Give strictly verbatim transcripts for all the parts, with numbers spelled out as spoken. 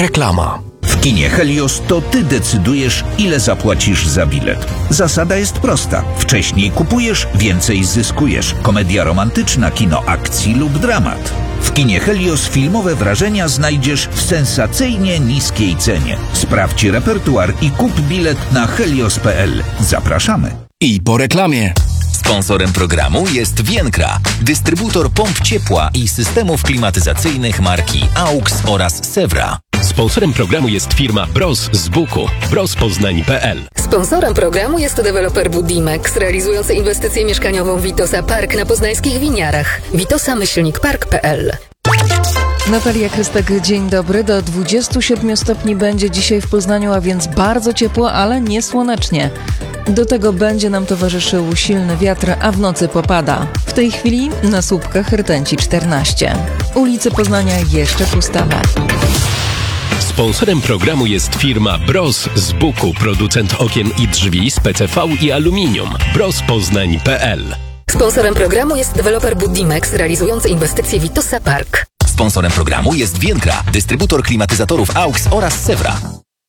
Reklama. W kinie Helios to ty decydujesz, ile zapłacisz za bilet. Zasada jest prosta. Wcześniej kupujesz, więcej zyskujesz. Komedia romantyczna, kino akcji lub dramat. W kinie Helios filmowe wrażenia znajdziesz w sensacyjnie niskiej cenie. Sprawdź repertuar i kup bilet na helios kropka p l. Zapraszamy. I po reklamie. Sponsorem programu jest Vienkra, dystrybutor pomp ciepła i systemów klimatyzacyjnych marki AUX oraz Sewra. Sponsorem programu jest firma Bros z Buku, bros poznań kropka p l. Sponsorem programu jest deweloper Budimex, realizujący inwestycję mieszkaniową Vitosa Park na poznańskich Winiarach. Vitosa myślnik park kropka p l. Natalia Krystek, dzień dobry. Do dwudziestu siedmiu stopni będzie dzisiaj w Poznaniu, a więc bardzo ciepło, ale nie słonecznie. Do tego będzie nam towarzyszył silny wiatr, a w nocy popada. W tej chwili na słupkach rtęci czternaście. Ulice Poznania jeszcze pustawe. Sponsorem programu jest firma Bros z Buku, producent okien i drzwi z P C V i aluminium. bros poznań kropka p l. Sponsorem programu jest deweloper Budimex, realizujący inwestycję Vitosa Park. Sponsorem programu jest Vienkra, dystrybutor klimatyzatorów AUX oraz Sewra.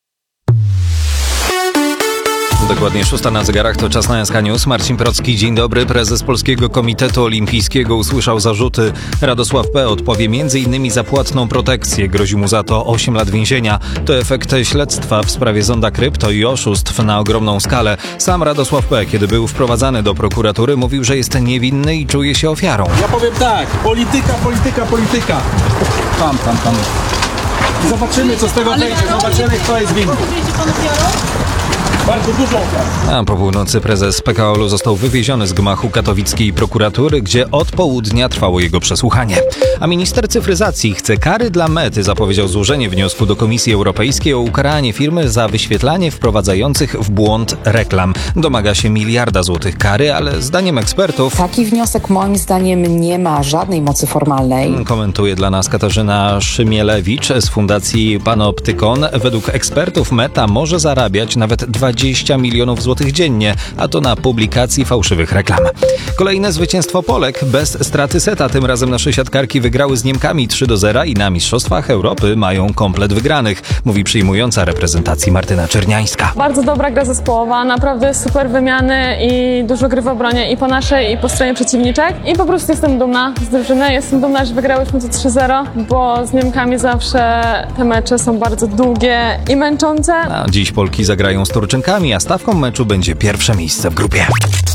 Dokładnie szósta na zegarach, to czas na S K News. Marcin Procki, dzień dobry. Prezes Polskiego Komitetu Olimpijskiego usłyszał zarzuty. Radosław P. odpowie m.in. za płatną protekcję. Grozi mu za to osiem lat więzienia. To efekt śledztwa w sprawie zonda krypto i oszustw na ogromną skalę. Sam Radosław P., kiedy był wprowadzany do prokuratury, mówił, że jest niewinny i czuje się ofiarą. Ja powiem tak, polityka, polityka, polityka. Tam, tam, tam. Zobaczymy, co z tego wyjdzie. Zobaczymy, kto jest winny. Bardzo dużo ofiar. A po północy prezes P K O L-u został wywieziony z gmachu katowickiej prokuratury, gdzie od południa trwało jego przesłuchanie. A minister cyfryzacji chce kary dla Mety. Zapowiedział złożenie wniosku do Komisji Europejskiej o ukaranie firmy za wyświetlanie wprowadzających w błąd reklam. Domaga się miliarda złotych kary, ale zdaniem ekspertów... Taki wniosek moim zdaniem nie ma żadnej mocy formalnej. Komentuje dla nas Katarzyna Szymielewicz z Fundacji Panoptykon. Według ekspertów Meta może zarabiać nawet dwadzieścia milionów złotych dziennie, a to na publikacji fałszywych reklam. Kolejne zwycięstwo Polek bez straty seta. Tym razem nasze siatkarki wygrały z Niemkami trzy do zera i na Mistrzostwach Europy mają komplet wygranych, mówi przyjmująca reprezentacji Martyna Czerniańska. Bardzo dobra gra zespołowa, naprawdę super wymiany i dużo gry w obronie i po naszej, i po stronie przeciwniczek. I po prostu jestem dumna z drużyny, jestem dumna, że wygrałyśmy to trzy zero, bo z Niemkami zawsze te mecze są bardzo długie i męczące. A dziś Polki zagrają z Turczynkami, a stawką meczu będzie pierwsze miejsce w grupie.